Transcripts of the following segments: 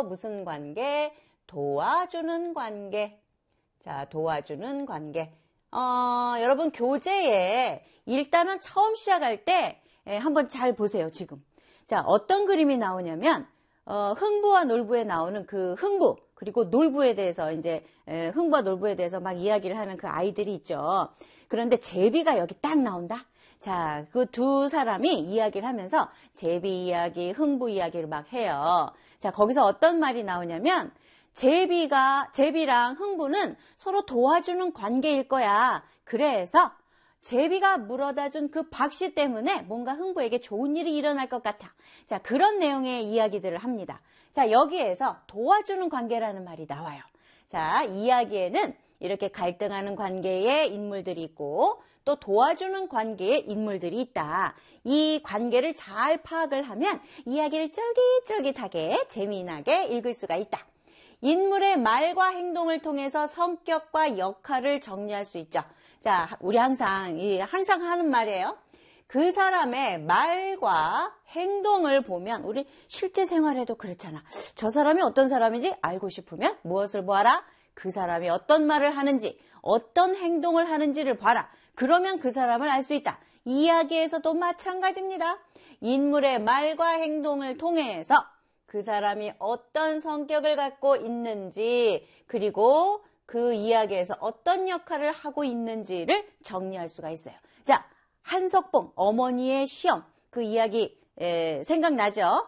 바로 무슨 관계? 도와주는 관계. 자, 도와주는 관계. 여러분 교재에 일단은 처음 시작할 때 한번 잘 보세요, 지금. 자, 어떤 그림이 나오냐면, 흥부와 놀부에 나오는 그 흥부, 그리고 놀부에 대해서 이제, 흥부와 놀부에 대해서 막 이야기를 하는 그 아이들이 있죠. 그런데 제비가 여기 딱 나온다? 자, 그 두 사람이 이야기를 하면서 제비 이야기, 흥부 이야기를 막 해요. 자, 거기서 어떤 말이 나오냐면, 제비랑 흥부는 서로 도와주는 관계일 거야. 그래서 제비가 물어다 준 그 박씨 때문에 뭔가 흥부에게 좋은 일이 일어날 것 같아. 자, 그런 내용의 이야기들을 합니다. 자, 여기에서 도와주는 관계라는 말이 나와요. 자, 이야기에는 이렇게 갈등하는 관계의 인물들이 있고 또 도와주는 관계의 인물들이 있다. 이 관계를 잘 파악을 하면 이야기를 쫄깃쫄깃하게 재미나게 읽을 수가 있다. 인물의 말과 행동을 통해서 성격과 역할을 정리할 수 있죠. 자, 우리 항상 하는 말이에요. 그 사람의 말과 행동을 보면 우리 실제 생활에도 그렇잖아. 저 사람이 어떤 사람인지 알고 싶으면 무엇을 보아라? 그 사람이 어떤 말을 하는지, 어떤 행동을 하는지를 봐라. 그러면 그 사람을 알 수 있다. 이야기에서도 마찬가지입니다. 인물의 말과 행동을 통해서 그 사람이 어떤 성격을 갖고 있는지, 그리고 그 이야기에서 어떤 역할을 하고 있는지를 정리할 수가 있어요. 자, 한석봉, 어머니의 시험, 그 이야기 생각나죠?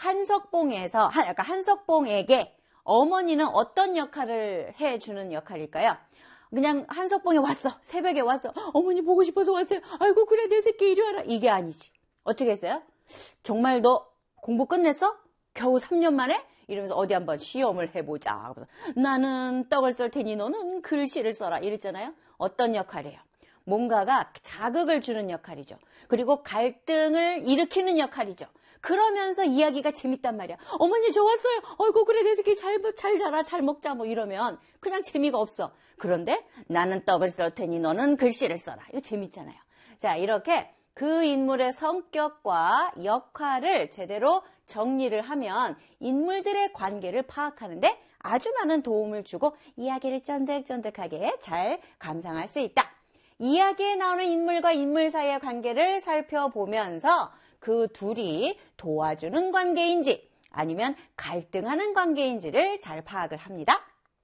한석봉에게 어머니는 어떤 역할을 해주는 역할일까요? 그냥 한석봉이 왔어. 새벽에 왔어. 어머니 보고 싶어서 왔어요. 아이고 그래 내 새끼 이리 와라. 이게 아니지. 어떻게 했어요? 정말 너 공부 끝냈어? 겨우 3년 만에? 이러면서 어디 한번 시험을 해보자. 나는 떡을 썰 테니 너는 글씨를 써라. 이랬잖아요. 어떤 역할이에요? 뭔가가 자극을 주는 역할이죠. 그리고 갈등을 일으키는 역할이죠. 그러면서 이야기가 재밌단 말이야. 어머니 저 왔어요. 어이구 그래 내 새끼 잘 자라 잘 먹자 뭐 이러면 그냥 재미가 없어. 그런데 나는 떡을 썰 테니 너는 글씨를 써라. 이거 재밌잖아요. 자, 이렇게 그 인물의 성격과 역할을 제대로 정리를 하면 인물들의 관계를 파악하는데 아주 많은 도움을 주고 이야기를 쫀득쫀득하게 잘 감상할 수 있다. 이야기에 나오는 인물과 인물 사이의 관계를 살펴보면서 그 둘이 도와주는 관계인지 아니면 갈등하는 관계인지를 잘 파악을 합니다.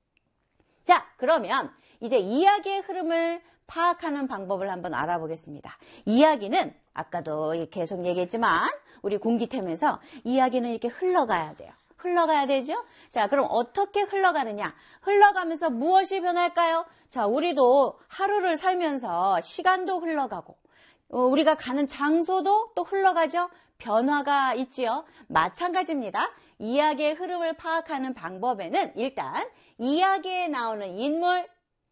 자, 그러면 이제 이야기의 흐름을 파악하는 방법을 한번 알아보겠습니다. 이야기는 아까도 계속 얘기했지만 우리 공기템에서 이야기는 이렇게 흘러가야 돼요. 흘러가야 되죠? 자, 그럼 어떻게 흘러가느냐? 흘러가면서 무엇이 변할까요? 자, 우리도 하루를 살면서 시간도 흘러가고 우리가 가는 장소도 또 흘러가죠? 변화가 있지요? 마찬가지입니다. 이야기의 흐름을 파악하는 방법에는 일단 이야기에 나오는 인물,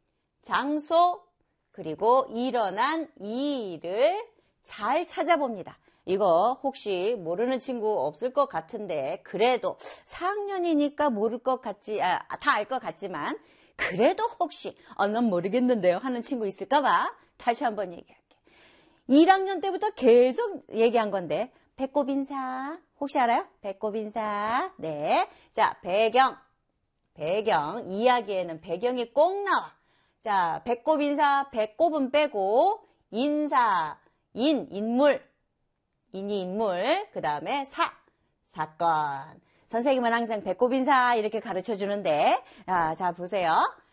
장소, 그리고 일어난 일을 잘 찾아봅니다. 이거 혹시 모르는 친구 없을 것 같은데 그래도 4학년이니까 모를 것 같지, 다 알 것 같지만 그래도 혹시 난 모르겠는데요 하는 친구 있을까 봐 다시 한번 얘기할게. 1학년 때부터 계속 얘기한 건데 배꼽인사 혹시 알아요? 배꼽인사. 네. 자, 배경 이야기에는 배경이 꼭 나와. 자, 배꼽인사, 배꼽은 빼고 인사, 인물, 인이 인물, 그 다음에 사건. 선생님은 항상 배꼽인사 이렇게 가르쳐 주는데 자, 보세요.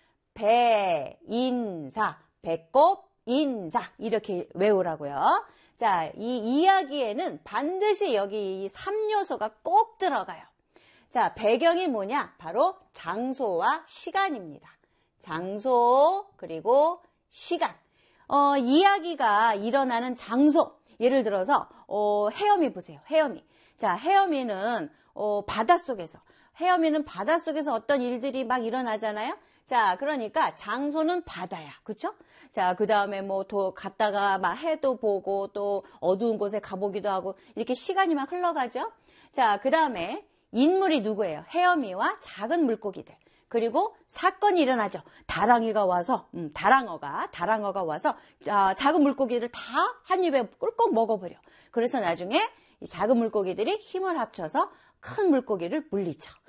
배인사, 배꼽인사 이렇게 외우라고요. 자, 이 이야기에는 반드시 여기 이 3요소가 꼭 들어가요. 자, 배경이 뭐냐? 바로 장소와 시간입니다. 장소 그리고 시간. 이야기가 일어나는 장소. 예를 들어서 헤엄이 보세요. 헤엄이. 자, 헤엄이는 바닷속에서. 헤엄이는 바닷속에서 어떤 일들이 막 일어나잖아요. 자, 그러니까 장소는 바다야. 그쵸? 자, 그 다음에 갔다가 막 해도 보고 또 어두운 곳에 가보기도 하고 이렇게 시간이 막 흘러가죠. 자, 그 다음에 인물이 누구예요? 헤엄이와 작은 물고기들. 그리고 사건이 일어나죠. 다랑어가 와서 작은 물고기를 다 한 입에 꿀꺽 먹어버려. 그래서 나중에 이 작은 물고기들이 힘을 합쳐서 큰 물고기를 물리쳐.